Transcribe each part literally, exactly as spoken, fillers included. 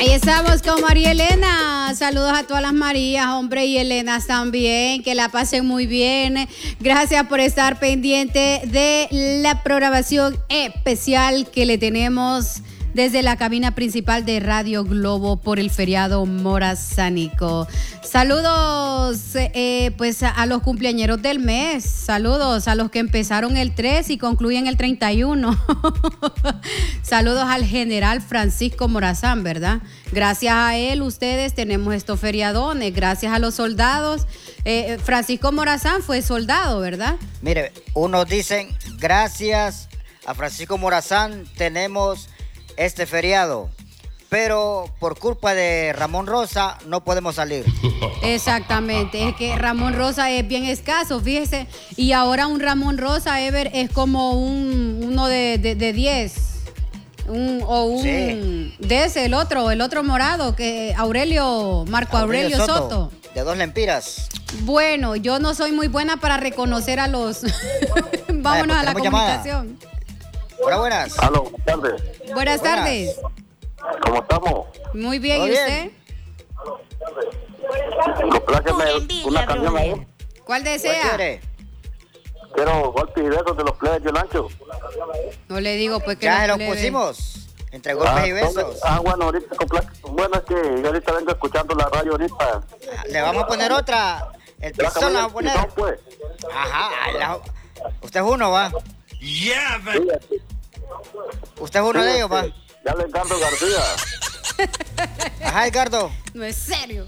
Ahí estamos con María Elena. Saludos a todas las Marías, hombre, y Elenas también. Que la pasen muy bien. Gracias por estar pendiente de la programación especial que le tenemos desde la cabina principal de Radio Globo por el feriado morazánico. Saludos eh, pues a, a los cumpleañeros del mes. Saludos a los que empezaron el tres y concluyen el treinta y uno. Saludos al general Francisco Morazán, ¿verdad? Gracias a él ustedes tenemos estos feriadones. Gracias a los soldados. Eh, Francisco Morazán fue soldado, ¿verdad? Mire, unos dicen gracias a Francisco Morazán tenemos este feriado, pero por culpa de Ramón Rosa no podemos salir. Exactamente, es que Ramón Rosa es bien escaso, fíjese, y ahora un Ramón Rosa, Ever, es como un uno de, de, de diez, un, o un sí. de ese, el otro, el otro morado, que Aurelio, Marco Aurelio, Aurelio Soto, Soto. De dos lempiras. Bueno, yo no soy muy buena para reconocer a los... Vámonos Vaya, a la comunicación. Llamada. Hola, buenas. Aló, buenas tardes. Buenas, buenas tardes. ¿Cómo estamos? Muy bien, ¿y usted? Compláqueme una canción ahí. ¿Cuál desea? Quiero golpes y besos de los plebes de Olancho. No le digo, pues que ya los lo pusimos. Entre golpes ah, y besos. Ah, bueno, ahorita bueno, es que yo ahorita vengo escuchando la radio ahorita. Le vamos a poner otra. El piso la vamos a poner. Pues. Ajá. La... Usted es uno, va. Yeah, man. Usted es uno sí, de ellos, va. Ya le Edgardo García. Ajá, Edgardo. No es serio.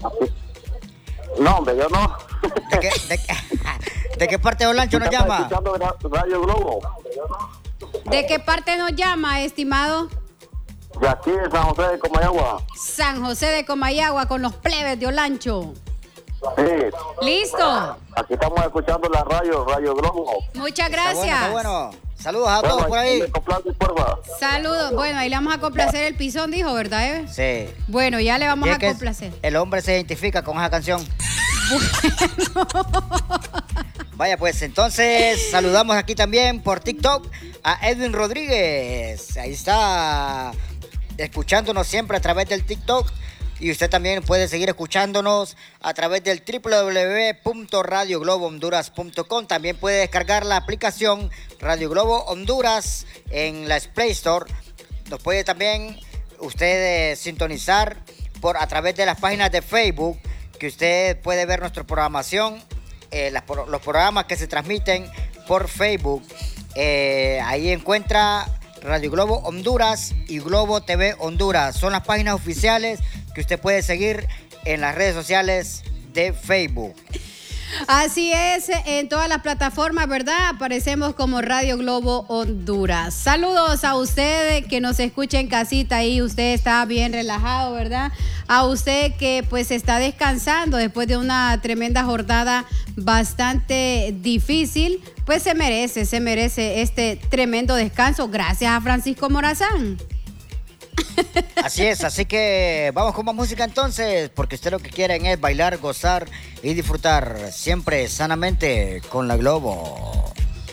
No, hombre, yo no. ¿De qué, de, ¿de qué parte de Olancho nos llama? Escuchando Radio Globo. ¿De qué parte nos llama, estimado? De aquí, de San José de Comayagua. San José de Comayagua, con los plebes de Olancho. Sí. ¿Listo? Aquí estamos escuchando la radio, Radio Globo. Muchas gracias. Está bueno, está bueno. Saludos a bueno, todos por ahí. Saludos. Bueno, ahí le vamos a complacer el pisón, dijo, ¿verdad, Eve? Sí. Bueno, ya le vamos a complacer. El hombre se identifica con esa canción. Bueno. Vaya, pues entonces saludamos aquí también por TikTok a Edwin Rodríguez. Ahí está, escuchándonos siempre a través del TikTok. Y usted también puede seguir escuchándonos a través del doble u doble u doble u punto radio globo honduras punto com. También puede descargar la aplicación Radio Globo Honduras en la Play Store. Nos puede también usted eh, sintonizar por, a través de las páginas de Facebook, que usted puede ver nuestra programación, eh, las, los programas que se transmiten por Facebook. Eh, ahí encuentra Radio Globo Honduras y Globo T V Honduras. Son las páginas oficiales que usted puede seguir en las redes sociales de Facebook. Así es, en todas las plataformas, ¿verdad? Aparecemos como Radio Globo Honduras. Saludos a usted que nos escucha en casita ahí, usted está bien relajado, ¿verdad? A usted que pues está descansando después de una tremenda jornada bastante difícil, pues se merece, se merece este tremendo descanso. Gracias a Francisco Morazán. Así es, así que vamos con más música entonces, porque usted lo que quieren es bailar, gozar y disfrutar siempre sanamente con la Globo.